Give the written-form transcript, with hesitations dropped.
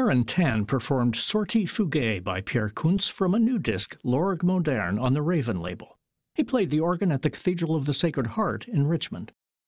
Aaron Tan performed Sortie Fugae by Pierre Kuntz from a new disc, L'Orgue Moderne, on the Raven label. He played the organ at the Cathedral of the Sacred Heart in Richmond.